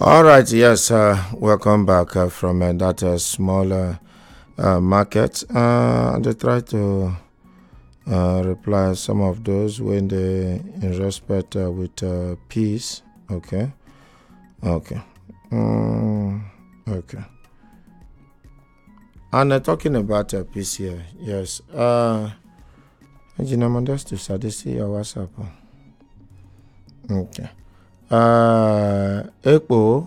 All right, yes, welcome back from that smaller market. They try to reply some of those when they in respect with peace. Okay. Okay. Okay. And talking about peace here, yes. Engineer just to see your WhatsApp. Okay. Ekpo,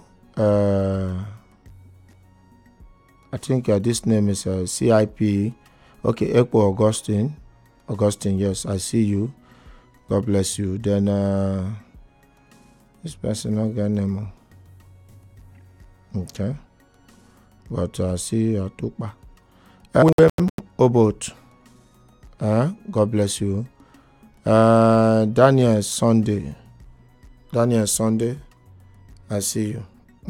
I think this name is CIP. Okay, Ekpo Augustine. Augustine, yes, I see you. God bless you. Then this person not got name. Okay. But I see Tukpa. William Obot. God bless you. Daniel Sunday. Daniel Sunday, I see you.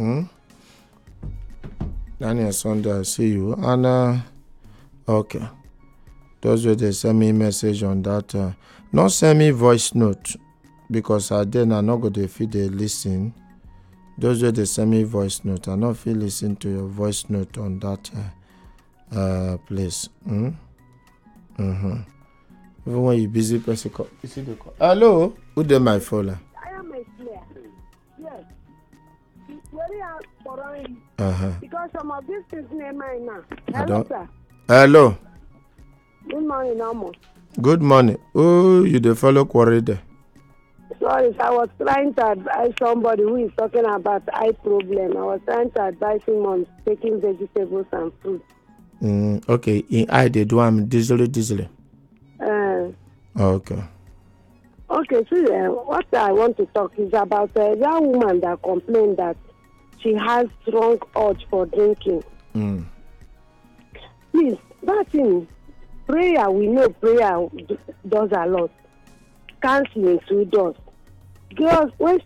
Daniel Sunday, I see you. And okay. Those were they send me message on that. Not send me voice note because then I'm not going to feel they listen. Those were they send me voice note. I not feel listen to your voice note on that place. Even when you busy person call, you see the call. Hello, who did my follower? Because some of these things name mine now. Hello, sir. Hello. Good morning, almost. Good morning. Oh, you the follow quarry there? Sorry, I was trying to advise somebody who is talking about eye problem. I was trying to advise him on taking vegetables and fruits. Okay, in eye they do diesel. Okay. Okay, so what I want to talk is about a young woman that complained that she has strong urge for drinking. Please, that thing, prayer, we know prayer does a lot. Counseling too does. Girls, when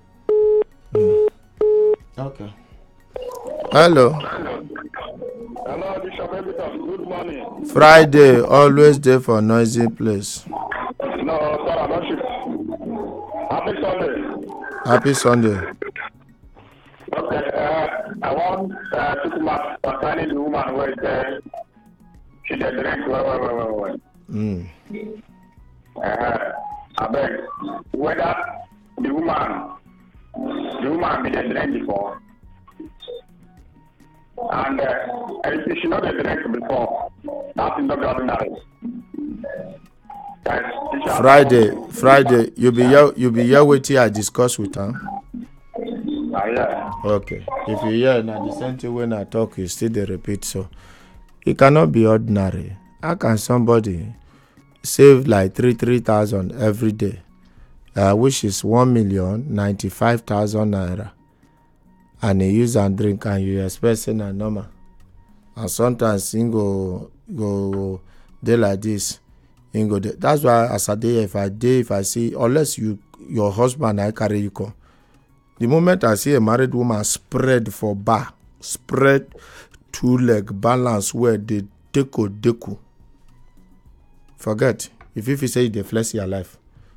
Okay. Hello. Hello, Bishop Everton. Good morning. Friday, always there for noisy place. No, sir, I'm not sure. Happy Sunday. Happy Sunday. Okay, I want to come up concerning the woman who is there. She did drink. Well. I beg, whether the woman did drink before, and if she not drink before, that's not ordinary. Friday, you be here waiting. I discuss with her. Yeah. Okay. If you hear now the same thing when I talk, you still they repeat. So it cannot be ordinary. How can somebody save like 3,000 every day, which is 1,095,000 naira, and he use and drink, and you expecting a normal, and sometimes he go day like this. That's why as a day, if I see, unless your husband I carry you come. The moment I see a married woman spread for bar, spread 2 leg balance where they deco. Forget. If you say they flex your life.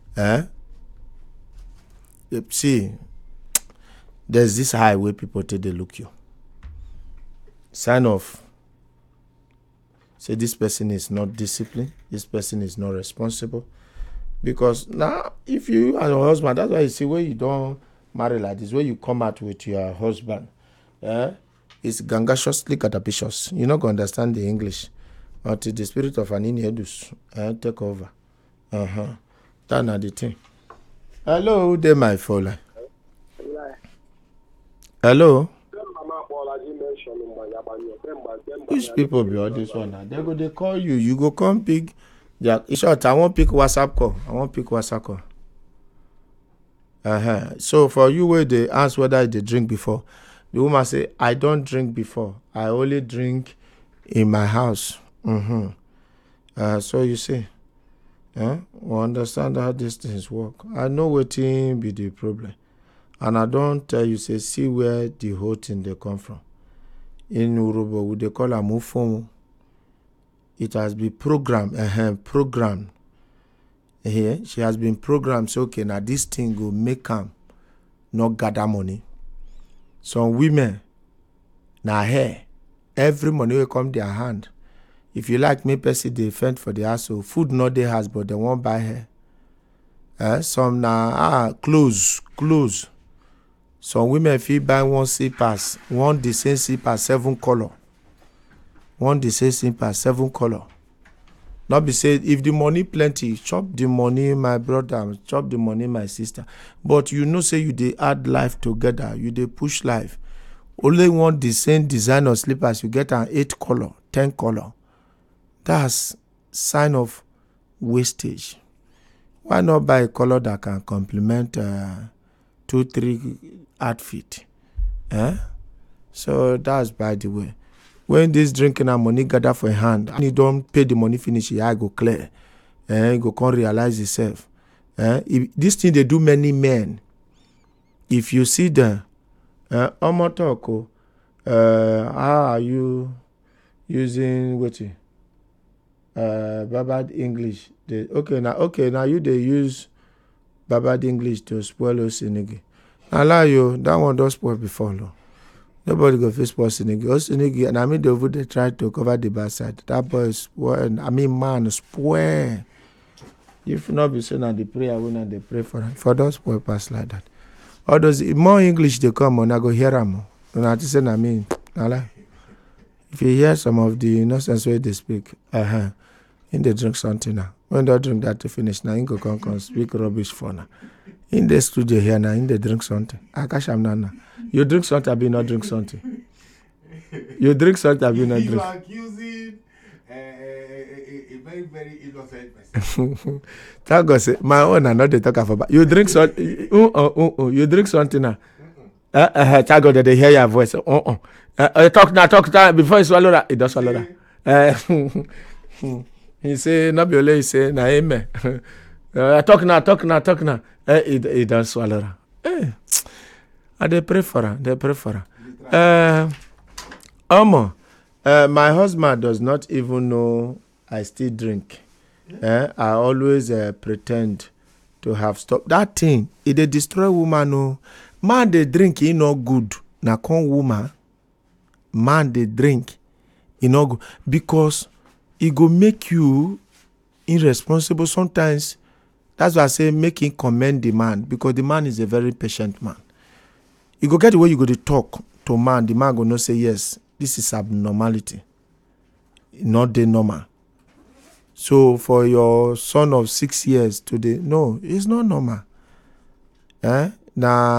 See, there's this high way people take they look you. Sign off. Say this person is not disciplined, this person is not responsible. Because now, if you and your husband, that's why you see when you don't marry like this, when you come out with your husband, it's gangaciously catapicious. You're not going to understand the English until the spirit of an inedus take over. That's not the thing. Hello, they my follow. Hello. Which people be all this one now? They call you. You go come pick. In short, I won't pick WhatsApp call. So for you where they ask whether they drink before, the woman say, I don't drink before. I only drink in my house. So you see, we understand how these things work. I know what be the problem. And I don't tell you, say, see where the whole thing they come from. In Urobo, they call a mufomo. It has been programmed. She has been programmed. So, okay, now this thing will make her not gather money. Some women, na hair. Every money will come their hand. If you like me, person they fend for the house. So food not their house, but they won't buy hair. Some na clothes. Some women feel buy one slippers, one the same slipper 7 color. One the same slipper 7 color. Not be said if the money plenty, chop the money, my brother, chop the money, my sister. But you know, say you they add life together, you they push life. Only one the same design of slippers, you get an 8 color, 10 color. That's sign of wastage. Why not buy a color that can complement 2-3 outfit? So that's by the way. When this drinking and money gather for a hand, and you don't pay the money finish, I go clear. You go can't realize yourself. This thing they do many men. If you see them, how are you using what? Barbad English. Now you they use Barbad English to spoil Osinigi. I lie you, that one don't spoil before. No. Nobody go face spoil Osinigi. Osinigi, and I mean they try to cover the bad side. That boy is spoil. Man spoil. If not be saying that the prayer when they pray for those spoil pass like that. All those more English they come on, I go hear them. And I just say I mean, I lie. If you hear some of the nonsense way they speak, in they drink something now. When they drink that to finish, now in go come speak rubbish for now. In the studio here now, in they drink something. I catch them now. You drink something, I be not drink something. You drink something, I be not drink. You are accusing a very, very innocent person. Thank God, say, my own are not the talk about. You drink something. You drink something now. Thank God that they hear your voice. Talk now. Before you swallow that, it does swallow that. He say, not be only he say, na amen. Talk now. It does swallow that. They pray for her. My husband does not even know I still drink. I always pretend to have stopped. That thing, it dey destroy woman. No. Man, they drink, he not good. Na con woman, man, they drink, he not good. Because it go make you irresponsible sometimes. That's why I say make him commend the man. Because the man is a very patient man. You go get the way you go to talk to man. The man go not say, yes, this is abnormality. Not the normal. So for your son of 6 years today, no, it's not normal. Now